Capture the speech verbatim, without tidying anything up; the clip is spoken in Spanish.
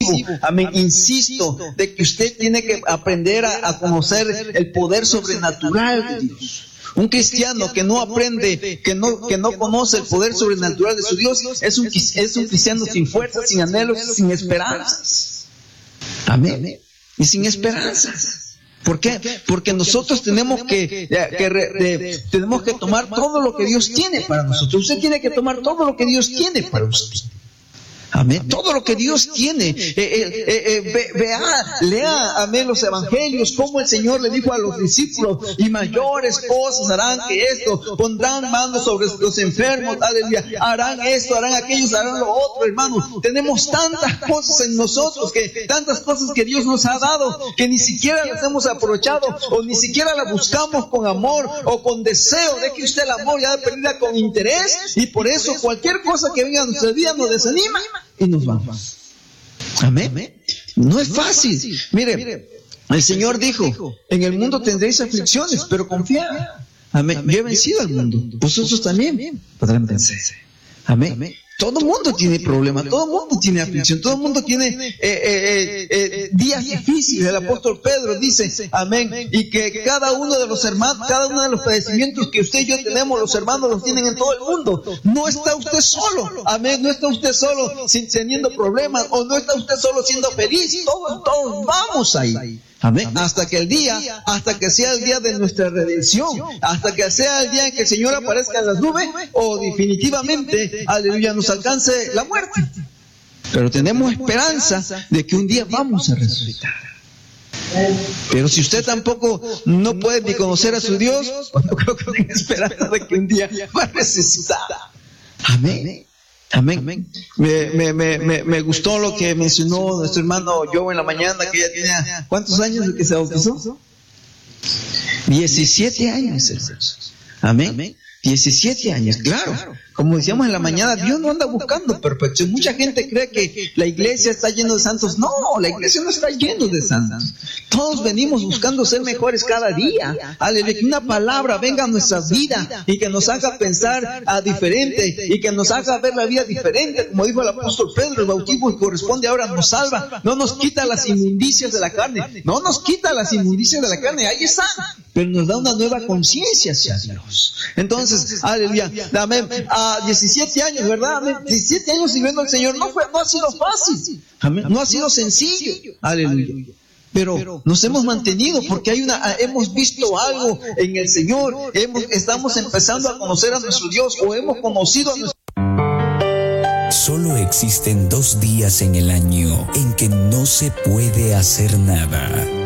Amén. Insisto de que usted tiene que aprender a, a conocer el poder sobrenatural de Dios. Un cristiano que no aprende, que no, que no conoce el poder sobrenatural de su Dios, es un, es un cristiano sin fuerzas, sin anhelos, sin esperanzas. Amén. Y sin esperanzas. ¿Por qué? Porque nosotros tenemos que, que de, tenemos que tomar todo lo que Dios tiene para nosotros. Usted tiene que tomar todo lo que Dios tiene para usted. Amén. Todo lo que Dios tiene. Eh, eh, eh, eh, ve, vea, lea, amén, los evangelios, como el Señor le dijo a los discípulos, y mayores cosas harán que esto, pondrán manos sobre los enfermos, aleluya, harán esto, harán aquello, harán lo otro, hermanos. Tenemos tantas cosas en nosotros, que tantas cosas que Dios nos ha dado, que ni siquiera las hemos aprovechado, o ni siquiera las buscamos con amor, o con deseo. Deje usted el amor ya de perdida con interés, y por eso cualquier cosa que venga a nuestra vida nos desanima. Y nos vamos. Amén. No es fácil. Mire, el Señor dijo, en el mundo tendréis aflicciones, pero confiad. Amén. Yo he vencido al mundo. Vosotros también podrán vencer. Amén. Todo el mundo tiene problemas, todo el mundo tiene aflicción, todo el mundo tiene eh, eh, eh, días difíciles. El apóstol Pedro dice, amén, y que cada uno de los hermanos, cada uno de los padecimientos que usted y yo tenemos, los hermanos los tienen en todo el mundo. No está usted solo, amén, no está usted solo sin, teniendo problemas, o no está usted solo siendo feliz. Todos, todos vamos ahí. Amén. Hasta que el día, hasta que sea el día de nuestra redención, hasta que sea el día en que el Señor aparezca en las nubes, o definitivamente, aleluya, nos alcance la muerte. Pero tenemos esperanza de que un día vamos a resucitar. Pero si usted tampoco no puede ni conocer a su Dios, pues no creo que tenga esperanza de que un día va a resucitar. Amén. Amén. Amén. Me, me, me, me gustó lo que mencionó nuestro hermano Joe en la mañana, que ya tenía, ¿cuántos años de que se bautizó? diecisiete años, hermanos. Amén. diecisiete años, claro. Como decíamos en la mañana, Dios no anda buscando perfección. Mucha gente cree que la iglesia está llena de santos. No, la iglesia no está llena de santos. Todos venimos buscando ser mejores cada día. Aleluya, que una palabra venga a nuestra vida y que nos haga pensar a diferente y que nos haga ver la vida diferente. Como dijo el apóstol Pedro, el bautismo que corresponde ahora nos salva. No nos quita las inmundicias de la carne. No nos quita las inmundicias de la carne. Ahí está. Pero nos da una nueva conciencia hacia Dios. Entonces, aleluya, amén. A diecisiete años, ¿verdad? Amén. diecisiete años sirviendo al Señor no fue, no ha sido fácil. Amén. No ha sido sencillo. Aleluya. Pero nos hemos mantenido porque hay una, hemos visto algo en el Señor. Hemos, estamos empezando a conocer a nuestro Dios, o hemos conocido a nuestro Dios. Solo existen dos días en el año en que no se puede hacer nada.